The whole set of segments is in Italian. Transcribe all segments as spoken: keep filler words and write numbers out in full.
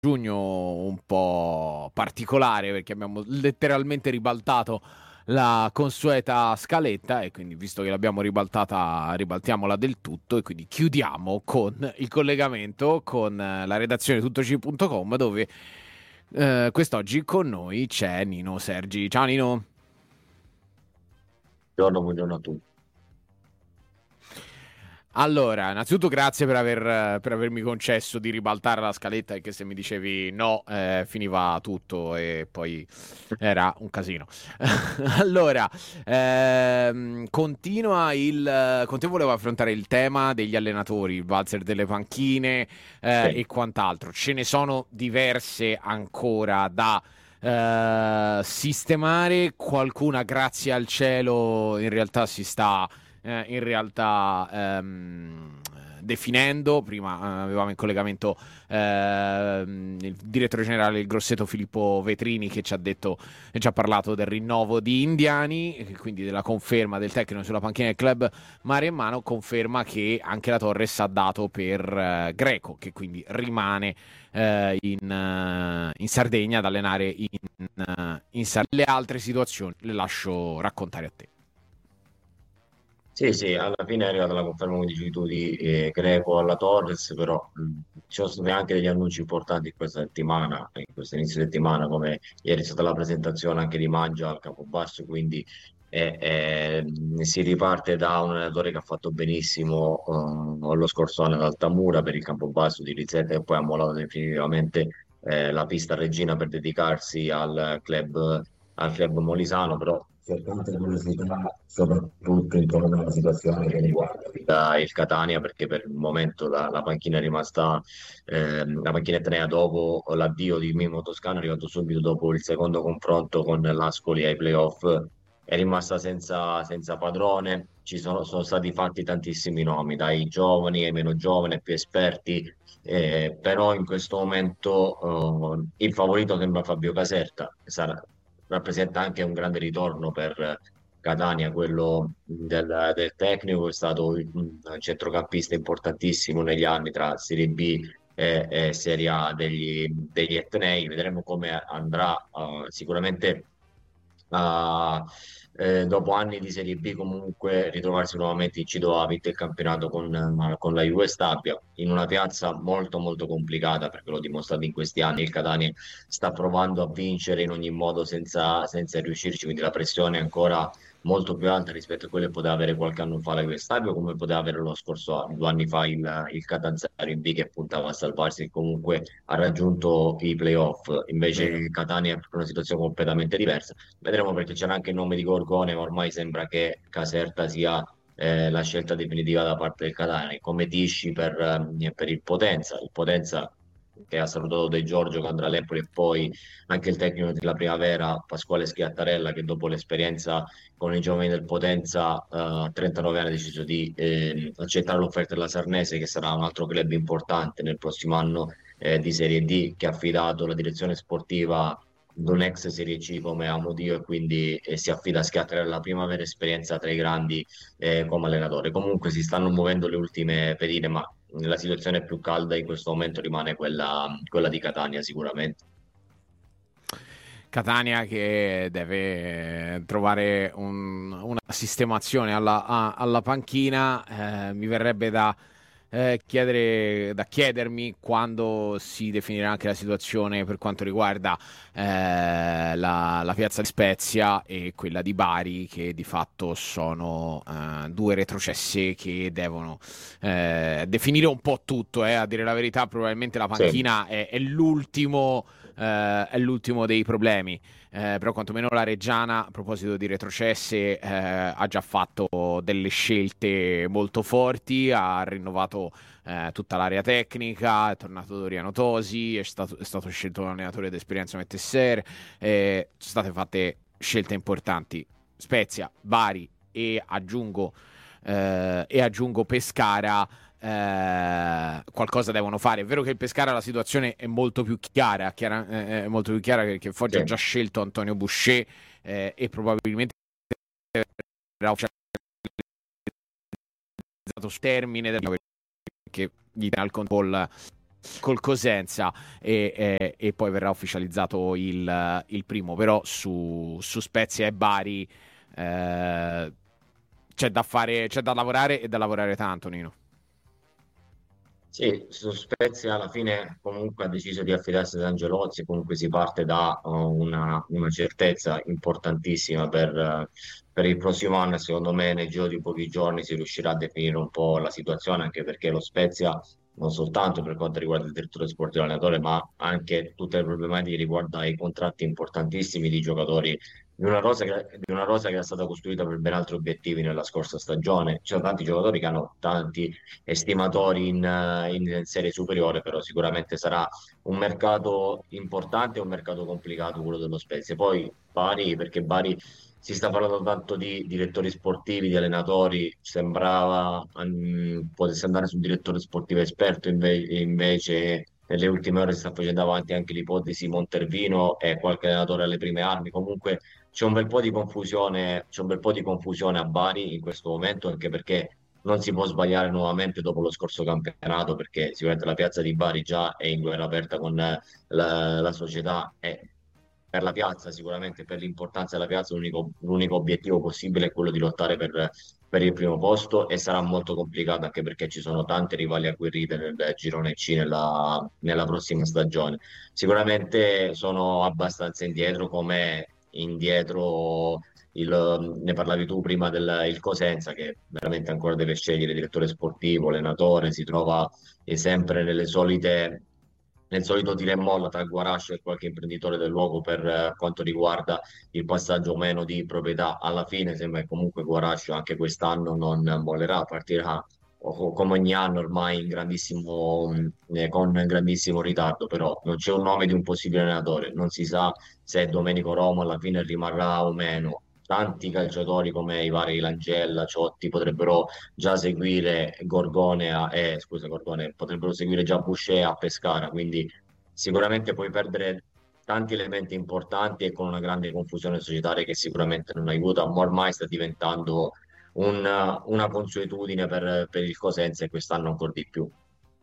giugno un po' particolare, perché abbiamo letteralmente ribaltato la consueta scaletta, e quindi, visto che l'abbiamo ribaltata, ribaltiamola del tutto, e quindi chiudiamo con il collegamento con eh, la redazione tuttoci punto com, dove eh, quest'oggi con noi c'è Nino Sergi. Ciao Nino. Buongiorno, buongiorno a tutti. Allora, innanzitutto grazie per, aver, per avermi concesso di ribaltare la scaletta, e che se mi dicevi no, eh, finiva tutto e poi era un casino. Allora, ehm, continua il... Con te volevo affrontare il tema degli allenatori, il valzer delle panchine eh, Sì. e quant'altro. Ce ne sono diverse ancora da... eh, sistemare. Qualcuna, grazie al cielo, in realtà si sta eh, in realtà ehm, definendo. Prima eh, avevamo in collegamento ehm, il direttore generale del Grosseto Filippo Vetrini, che ci ha detto e ci ha parlato del rinnovo di Indiani, e quindi della conferma del tecnico sulla panchina del club Maremmano. Conferma che anche la Torres ha dato per eh, Greco, che quindi rimane eh, in, eh, in Sardegna ad allenare in, eh, in Sardegna. Le altre situazioni le lascio raccontare a te. Sì, sì, alla fine è arrivata la conferma, come dicevi tu, di eh, Greco alla Torres, però mh, ci sono stati anche degli annunci importanti in questa settimana, in questo inizio settimana, come ieri è stata la presentazione anche di Mangia al Campobasso, quindi eh, eh, si riparte da un allenatore che ha fatto benissimo eh, lo scorso anno ad Altamura per il Campobasso di Rizzetto, e poi ha mollato definitivamente eh, la pista regina per dedicarsi al club al club molisano, però c'è tanta curiosità, soprattutto intorno alla situazione che riguarda il Catania, perché per il momento la, la panchina è rimasta, ehm, la panchina etnea dopo l'addio di Mimo Toscano, è arrivato subito dopo il secondo confronto con l'Ascoli ai playoff, è rimasta senza, senza padrone. Ci sono, sono stati fatti tantissimi nomi, dai giovani ai meno giovani, ai più esperti, eh, però in questo momento eh, il favorito sembra Fabio Caserta. Sarà- rappresenta anche un grande ritorno per Catania, quello del, del tecnico, è stato un centrocampista importantissimo negli anni tra Serie B e, e Serie A degli, degli etnei. Vedremo come andrà. Uh, sicuramente a, eh, dopo anni di Serie B comunque ritrovarsi nuovamente in Cido ha vinto il campionato con, eh, con la Juve Stabia in una piazza molto molto complicata, perché l'ho dimostrato in questi anni. Il Catania sta provando a vincere in ogni modo senza, senza riuscirci, quindi la pressione è ancora molto più alta rispetto a quello che poteva avere qualche anno fa la Juve Stabia, come poteva avere lo scorso anno, due anni fa il, il Catanzaro in B, che puntava a salvarsi e comunque ha raggiunto i playoff. Vero. Invece Catania è una situazione completamente diversa. Vedremo, perché c'era anche il nome di Gorgone, ma ormai sembra che Caserta sia eh, la scelta definitiva da parte del Catania. Come dici per, eh, per il Potenza, il Potenza che ha salutato De Giorgio che andrà all'Empoli, e poi anche il tecnico della Primavera Pasquale Schiattarella, che dopo l'esperienza con i giovani del Potenza eh, a trentanove anni ha deciso di eh, accettare l'offerta della Sarnese, che sarà un altro club importante nel prossimo anno eh, di Serie D, che ha affidato la direzione sportiva ad un ex Serie C come Amodio, e quindi eh, si affida a Schiattarella, la prima vera esperienza tra i grandi eh, come allenatore. Comunque si stanno muovendo le ultime pedine, ma la situazione più calda in questo momento rimane quella, quella di Catania sicuramente. Catania che deve trovare un- una sistemazione alla, a- alla panchina. Eh, mi verrebbe da, eh, chiedere, da chiedermi quando si definirà anche la situazione per quanto riguarda eh, la, la piazza di Spezia e quella di Bari, che di fatto sono eh, due retrocesse che devono eh, definire un po' tutto. Eh. A dire la verità, probabilmente la Sì. panchina è, è l'ultimo eh, è l'ultimo dei problemi. Eh, però quantomeno la Reggiana, a proposito di retrocesse, eh, ha già fatto delle scelte molto forti. Ha rinnovato eh, tutta l'area tecnica, è tornato Doriano Tosi, è stato, è stato scelto un allenatore d'esperienza come Tesser, eh, sono state fatte scelte importanti. Spezia, Bari e aggiungo, eh, e aggiungo Pescara, eh, qualcosa devono fare. È vero che il Pescara la situazione è molto più chiara, chiara eh, è molto più chiara, perché Foggia ha Sì. già scelto Antonio Boucher eh, e probabilmente verrà ufficializzato sul termine del- perché gli dà il controllo col Cosenza e, e, e poi verrà ufficializzato il, il primo, però su, su Spezia e Bari eh, c'è da fare, c'è da lavorare e da lavorare tanto, Nino. Sì, su Spezia alla fine comunque ha deciso di affidarsi ad Angelozzi, comunque si parte da uh, una, una certezza importantissima per, uh, per il prossimo anno e secondo me nel giro di pochi giorni si riuscirà a definire un po' la situazione, anche perché lo Spezia, non soltanto per quanto riguarda il direttore sportivo e l'allenatore, ma anche tutte le problematiche riguardo ai contratti importantissimi di giocatori di una rosa che, di una rosa che è stata costruita per ben altri obiettivi nella scorsa stagione. Ci sono tanti giocatori che hanno tanti estimatori in, eh, in serie superiore, però sicuramente sarà un mercato importante e un mercato complicato quello dello Spezia. Poi Bari, perché Bari si sta parlando tanto di direttori sportivi, di allenatori, sembrava um, potesse andare su un direttore sportivo esperto, inve- invece nelle ultime ore si sta facendo avanti anche l'ipotesi Montervino e qualche allenatore alle prime armi. Comunque c'è un bel po' di confusione, c'è un bel po' di confusione a Bari in questo momento, anche perché non si può sbagliare nuovamente dopo lo scorso campionato, perché sicuramente la piazza di Bari già è in guerra aperta con eh, la, la società e per la piazza, sicuramente per l'importanza della piazza, l'unico, l'unico obiettivo possibile è quello di lottare per, per il primo posto e sarà molto complicato anche perché ci sono tante rivali agguerrite nel girone C nella, nella prossima stagione. Sicuramente sono abbastanza indietro, come indietro il, ne parlavi tu prima del il Cosenza, che veramente ancora deve scegliere direttore sportivo, allenatore, si trova eh, sempre nelle solite, nel solito tira e molla tra Guarascio e qualche imprenditore del luogo per eh, quanto riguarda il passaggio o meno di proprietà. Alla fine sembra che comunque Guarascio anche quest'anno non mollerà, partirà o- come ogni anno ormai in grandissimo, mh, eh, con grandissimo ritardo, però non c'è un nome di un possibile allenatore, non si sa se Domenico Romo alla fine rimarrà o meno. Tanti calciatori come i vari Langella, Ciotti potrebbero già seguire Gorgone, a, eh, scusa, Gorgone, potrebbero seguire già Boucher a Pescara, quindi sicuramente puoi perdere tanti elementi importanti e con una grande confusione societaria che sicuramente non aiuta, ma ormai sta diventando un- una consuetudine per, per il Cosenza e quest'anno ancora di più.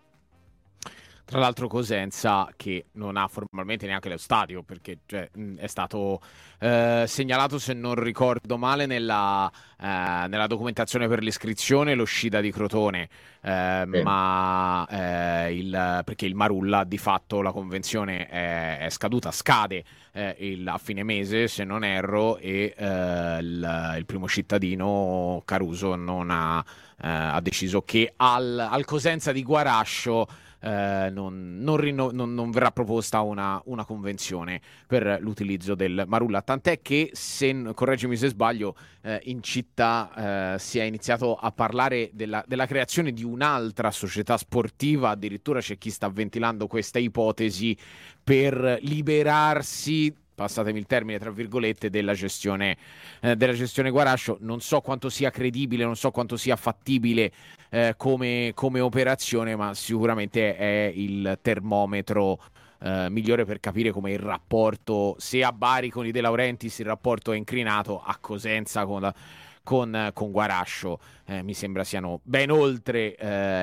Tra l'altro Cosenza che non ha formalmente neanche lo stadio perché cioè, mh, è stato eh, segnalato, se non ricordo male, nella, eh, nella documentazione per l'iscrizione lo Scida di Crotone, eh, Sì. ma eh, il, perché il Marulla di fatto la convenzione è, è scaduta, scade eh, il, a fine mese se non erro e eh, il, il primo cittadino Caruso non ha, eh, ha deciso che al, al Cosenza di Guarascio eh, non, non, rinno- non- non verrà proposta una, una convenzione per l'utilizzo del Marulla, tant'è che, se, correggimi se sbaglio, eh, in città eh, si è iniziato a parlare della, della creazione di un'altra società sportiva, addirittura c'è chi sta ventilando questa ipotesi per liberarsi, passatemi il termine tra virgolette, della gestione, eh, della gestione Guarascio. Non so quanto sia credibile, non so quanto sia fattibile eh, come, come operazione, ma sicuramente è il termometro eh, migliore per capire come il rapporto, se a Bari con i De Laurentiis il rapporto è incrinato, a Cosenza con la, con, con Guarascio eh, mi sembra siano ben oltre eh,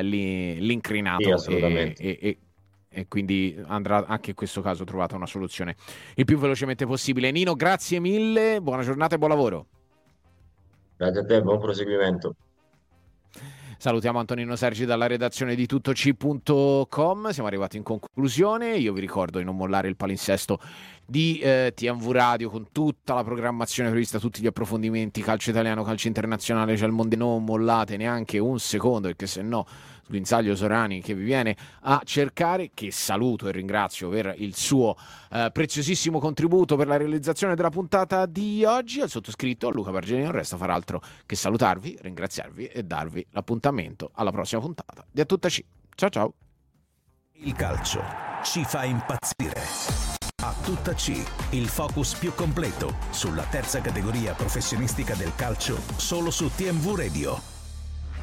Sì, l'incrinato e, assolutamente. e, e e quindi andrà anche in questo caso trovata una soluzione il più velocemente possibile. Nino, grazie mille, buona giornata e buon lavoro. Grazie a te, buon proseguimento. Salutiamo Antonino Sergi dalla redazione di tuttoc punto com. Siamo arrivati in conclusione. Io vi ricordo di non mollare il palinsesto di eh, T M V Radio con tutta la programmazione prevista, tutti gli approfondimenti, calcio italiano, calcio internazionale, c'è il mondo. Non mollate neanche un secondo, perché se no Guinzaglio Sorani che vi viene a cercare, che saluto e ringrazio per il suo eh, preziosissimo contributo per la realizzazione della puntata di oggi. Al sottoscritto Luca Bargeni non resta far altro che salutarvi, ringraziarvi e darvi l'appuntamento alla prossima puntata di A Tutta C. Ciao ciao. Il calcio ci fa impazzire. A Tutta C, il focus più completo sulla terza categoria professionistica del calcio, solo su T M V Radio.